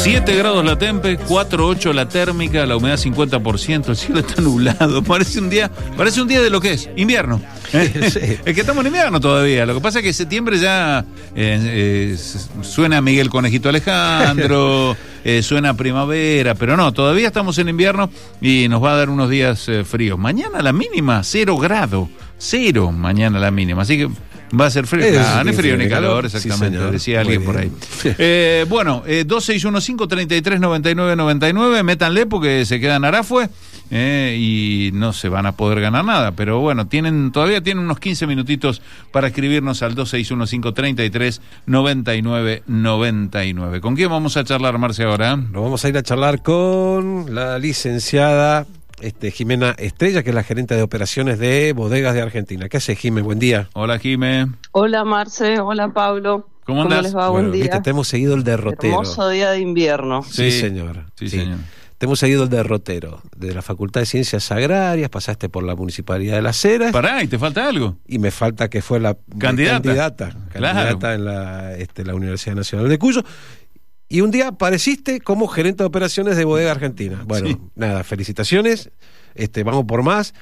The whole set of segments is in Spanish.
7 grados la tempe, 4,8 la térmica, la humedad 50%, el cielo está nublado, parece un día de lo que es, invierno. Sí. Es que estamos en invierno todavía, lo que pasa es que septiembre ya suena Miguel Conejito Alejandro, suena primavera, pero no, todavía estamos en invierno y nos va a dar unos días fríos. Mañana la mínima, 0 grados, 0 mañana la mínima, así que va a ser frío. No es frío ni calor, exactamente, sí, decía alguien por ahí. Bueno, 2615-339999, métanle porque se quedan Arafue y no se van a poder ganar nada, pero bueno, todavía tienen unos 15 minutitos para escribirnos al 2615-339999. ¿Con quién vamos a charlar, Marce, ahora? Nos vamos a ir a charlar con la licenciada Jimena Estrella, que es la gerente de operaciones de Bodegas de Argentina. ¿Qué hace, Jimé? Buen día. Hola, Jimé. Hola, Marce. Hola, Pablo. ¿Cómo andás? les va? Buen día. Viste, te hemos seguido el derrotero. Hermoso día de invierno. Sí, señor. Sí, señor. Te hemos seguido el derrotero. De la Facultad de Ciencias Agrarias, pasaste por la Municipalidad de Las Heras. Pará, ¿y te falta algo? Y me falta que fue la candidata en la Universidad Nacional de Cuyo. Y un día apareciste como gerente de operaciones de Bodega Argentina. Bueno, sí. Nada, felicitaciones. Vamos por más.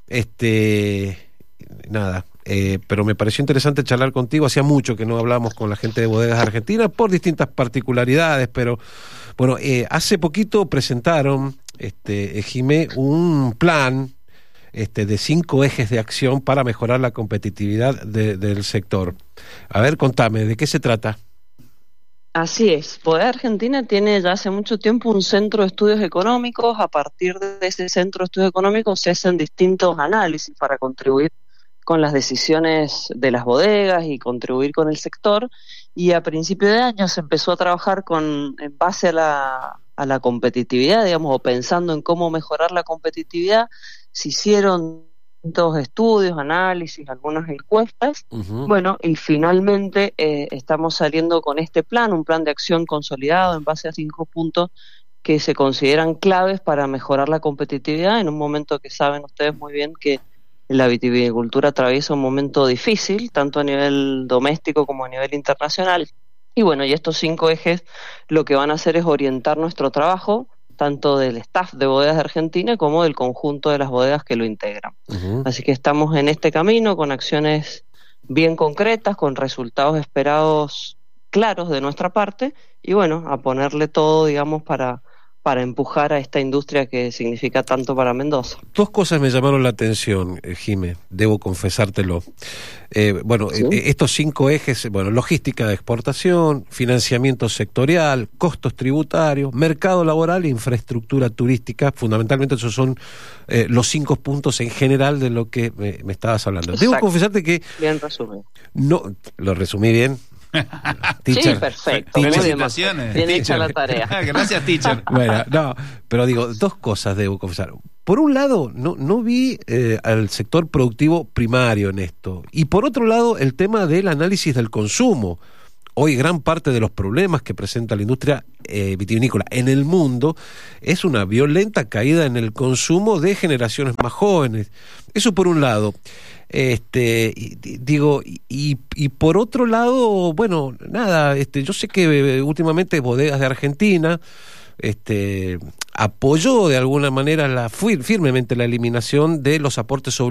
Pero me pareció interesante charlar contigo. Hacía mucho que no hablábamos con la gente de Bodegas Argentina por distintas particularidades, pero bueno, hace poquito presentaron, Jimé, un plan de 5 ejes de acción para mejorar la competitividad del sector. A ver, contame, ¿de qué se trata? Así es, Bodega Argentina tiene ya hace mucho tiempo un centro de estudios económicos. A partir de ese centro de estudios económicos se hacen distintos análisis para contribuir con las decisiones de las bodegas y contribuir con el sector, y a principio de año se empezó a trabajar en base a la competitividad, digamos, o pensando en cómo mejorar la competitividad. Se hicieron distintos estudios, análisis, algunas encuestas. Bueno, y finalmente estamos saliendo con este plan, un plan de acción consolidado en base a 5 puntos que se consideran claves para mejorar la competitividad en un momento que saben ustedes muy bien que la vitivinicultura atraviesa un momento difícil, tanto a nivel doméstico como a nivel internacional. Y bueno, y estos 5 ejes lo que van a hacer es orientar nuestro trabajo, tanto del staff de Bodegas de Argentina como del conjunto de las bodegas que lo integran. Así que estamos en este camino con acciones bien concretas, con resultados esperados claros de nuestra parte, y bueno, a ponerle todo, digamos, para empujar a esta industria que significa tanto para Mendoza. 2 cosas me llamaron la atención, Jimé, debo confesártelo. ¿Sí? Estos 5 ejes, logística de exportación, financiamiento sectorial, costos tributarios, mercado laboral e infraestructura turística, fundamentalmente esos son los 5 puntos en general de lo que me estabas hablando. Exacto. Debo confesarte que... Bien resumido. No, ¿lo resumí bien? Teacher. Sí, perfecto. Felicitaciones. Bien hecha la tarea. Gracias, teacher. Bueno, no, pero digo, 2 cosas debo confesar. Por un lado, no vi al sector productivo primario en esto. Y por otro lado, el tema del análisis del consumo. Hoy gran parte de los problemas que presenta la industria vitivinícola en el mundo es una violenta caída en el consumo de generaciones más jóvenes. Eso por un lado. Y por otro lado, bueno, nada, yo sé que últimamente Bodegas de Argentina apoyó de alguna manera firmemente la eliminación de los aportes obligatorios